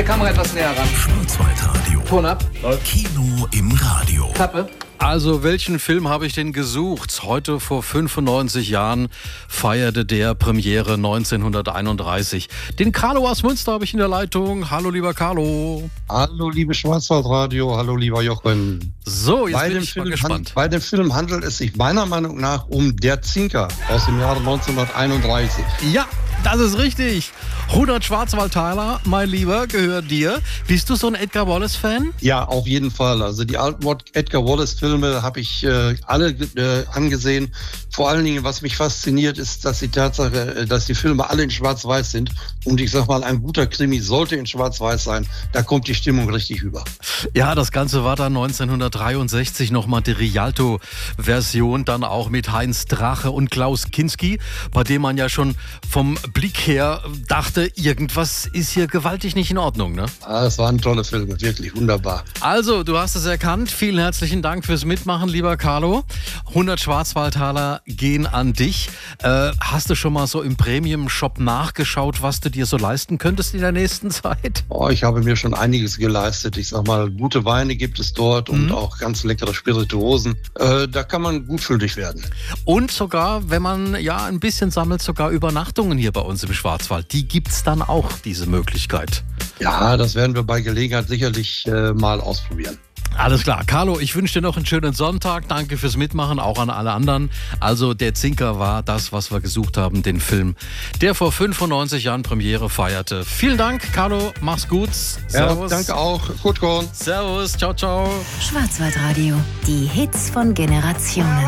Kamera etwas näher ran. Schwarzwaldradio. Ton ab. Kino im Radio. Klappe. Also, welchen Film habe ich denn gesucht? Heute vor 95 Jahren feierte der Premiere 1931. Den Carlo aus Münster habe ich in der Leitung. Hallo, lieber Carlo. Hallo, liebe Schwarzwaldradio. Hallo, lieber Jochen. So, jetzt bin ich mal gespannt. Bei dem Film handelt es sich meiner Meinung nach um Der Zinker aus dem Jahre 1931. Ja, das ist richtig. 100 Schwarzwaldtaler, mein Lieber, gehört dir. Bist du so ein Edgar Wallace-Fan? Ja, auf jeden Fall. Also die alten Edgar Wallace-Filme habe ich alle angesehen. Vor allen Dingen, was mich fasziniert, ist, dass die Tatsache, dass die Filme alle in Schwarz-Weiß sind. Und ich sag mal, ein guter Krimi sollte in Schwarz-Weiß sein. Da kommt die Stimmung richtig über. Ja, das Ganze war dann 1963 nochmal die Rialto-Version, dann auch mit Heinz Drache und Klaus Kinski, bei dem man ja schon vom Blick her dachte, irgendwas ist hier gewaltig nicht in Ordnung, ne? Das waren tolle Filme, wirklich wunderbar. Also, du hast es erkannt. Vielen herzlichen Dank fürs Mitmachen, lieber Carlo. 100 Schwarzwaldtaler gehen an dich. Hast du schon mal so im Premium-Shop nachgeschaut, was du dir so leisten könntest in der nächsten Zeit? Ich habe mir schon einiges geleistet. Ich sag mal, gute Weine gibt es dort und auch ganz leckere Spirituosen. Da kann man gut füllig werden. Und sogar, wenn man ja ein bisschen sammelt, sogar Übernachtungen hier bei uns im Schwarzwald. Die gibt's dann auch, diese Möglichkeit. Ja, das werden wir bei Gelegenheit sicherlich mal ausprobieren. Alles klar. Carlo, ich wünsche dir noch einen schönen Sonntag. Danke fürs Mitmachen, auch an alle anderen. Also Der Zinker war das, was wir gesucht haben, den Film, der vor 95 Jahren Premiere feierte. Vielen Dank, Carlo. Mach's gut. Servus. Ja, danke auch. Gut, Korn. Servus. Ciao, ciao. Schwarzwaldradio. Die Hits von Generationen.